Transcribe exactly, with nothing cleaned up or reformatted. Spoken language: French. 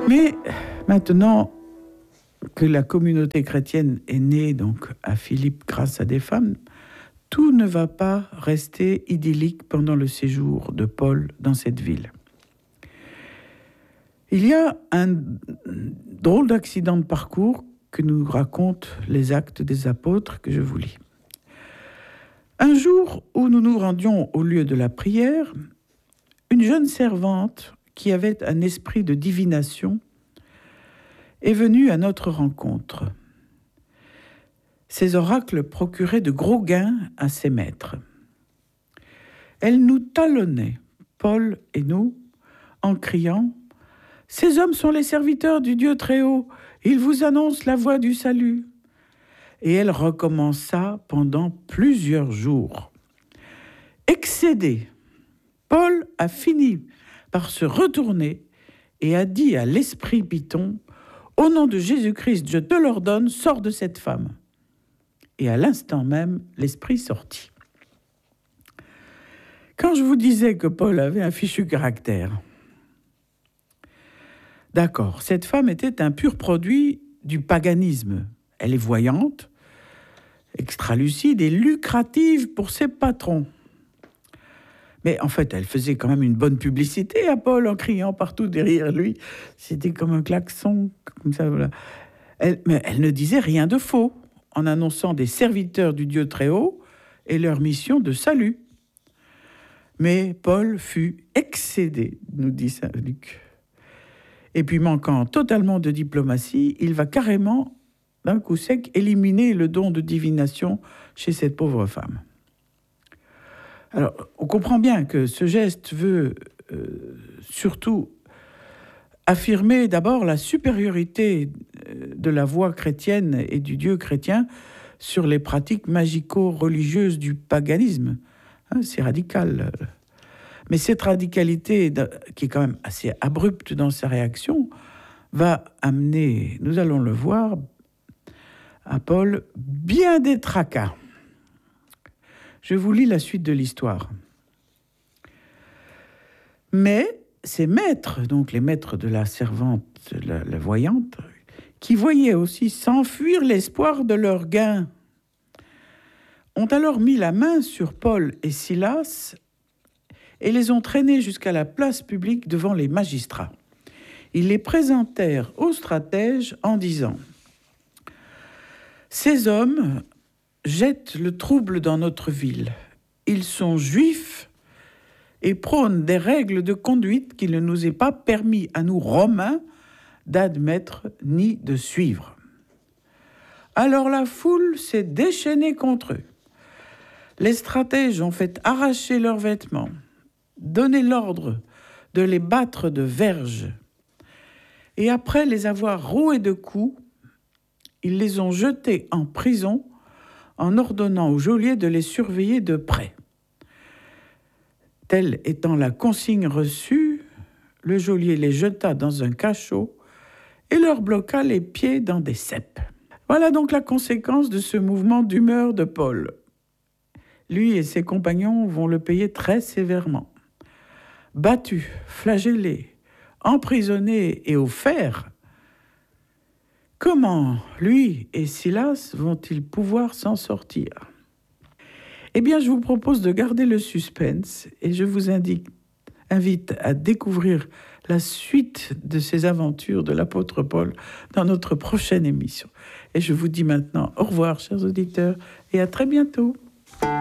Mais maintenant que la communauté chrétienne est née donc à Philippe grâce à des femmes, tout ne va pas rester idyllique pendant le séjour de Paul dans cette ville. Il y a un drôle d'accident de parcours que nous racontent les Actes des Apôtres que je vous lis. Un jour où nous nous rendions au lieu de la prière, une jeune servante qui avait un esprit de divination est venue à notre rencontre. Ces oracles procuraient de gros gains à ses maîtres. Elle nous talonnait, Paul et nous, en criant « Ces hommes sont les serviteurs du Dieu Très-Haut, ils vous annoncent la voie du salut. » Et elle recommença pendant plusieurs jours. Excédé, Paul a fini par se retourner et a dit à l'esprit python « Au nom de Jésus-Christ, je te l'ordonne, sors de cette femme. » Et à l'instant même, l'esprit sortit. Quand je vous disais que Paul avait un fichu caractère, d'accord, cette femme était un pur produit du paganisme. Elle est voyante, extralucide et lucrative pour ses patrons. Mais en fait, elle faisait quand même une bonne publicité à Paul en criant partout derrière lui. C'était comme un klaxon, comme ça, voilà. Elle, mais elle ne disait rien de faux en annonçant des serviteurs du Dieu Très-Haut et leur mission de salut. Mais Paul fut excédé, nous dit saint Luc. Et puis, manquant totalement de diplomatie, il va carrément, d'un coup sec, éliminer le don de divination chez cette pauvre femme. Alors, on comprend bien que ce geste veut euh, surtout affirmer d'abord la supériorité de la voie chrétienne et du Dieu chrétien sur les pratiques magico-religieuses du paganisme. Hein, c'est radical. Mais cette radicalité, qui est quand même assez abrupte dans sa réaction, va amener, nous allons le voir, à Paul bien des tracas. Je vous lis la suite de l'histoire. Mais ces maîtres, donc les maîtres de la servante, la, la voyante, qui voyaient aussi s'enfuir l'espoir de leur gain, ont alors mis la main sur Paul et Silas et les ont traînés jusqu'à la place publique devant les magistrats. Ils les présentèrent aux stratèges en disant « Ces hommes jettent le trouble dans notre ville. Ils sont juifs et prônent des règles de conduite qu'il ne nous est pas permis à nous Romains d'admettre ni de suivre. » Alors la foule s'est déchaînée contre eux. Les stratèges ont fait arracher leurs vêtements, donné l'ordre de les battre de verges. Et après les avoir roués de coups, ils les ont jetés en prison en ordonnant au geôlier de les surveiller de près. Telle étant la consigne reçue, le geôlier les jeta dans un cachot et leur bloqua les pieds dans des ceps. Voilà donc la conséquence de ce mouvement d'humeur de Paul. Lui et ses compagnons vont le payer très sévèrement. Battus, flagellés, emprisonnés et au fer, comment lui et Silas vont-ils pouvoir s'en sortir ? Eh bien, je vous propose de garder le suspense et je vous indique, invite à découvrir la suite de ces aventures de l'apôtre Paul dans notre prochaine émission. Et je vous dis maintenant au revoir, chers auditeurs, et à très bientôt.